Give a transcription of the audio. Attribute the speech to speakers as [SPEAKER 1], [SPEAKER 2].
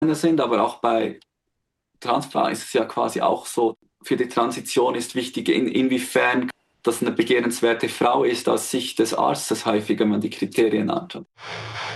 [SPEAKER 1] sind, aber auch bei Transfrauen ist es ja quasi auch so, für die Transition ist wichtig, inwiefern das eine begehrenswerte Frau ist aus Sicht des Arztes häufig, wenn man die Kriterien anschaut.